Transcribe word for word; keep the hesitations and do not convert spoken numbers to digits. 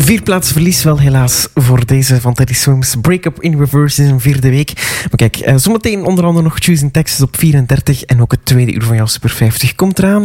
Vier plaatsen verlies wel helaas voor deze van Teddy Swims. Break Up in Reverse is een vierde week. Maar kijk, uh, zometeen onder andere nog Choosing Texas op vierendertig en ook het tweede uur van jouw Super vijftig komt eraan.